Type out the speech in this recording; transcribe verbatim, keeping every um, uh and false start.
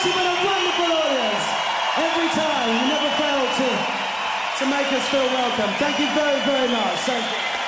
You've been a wonderful audience. Every time, you never fail to, to make us feel welcome. Thank you very, very much. Thank you.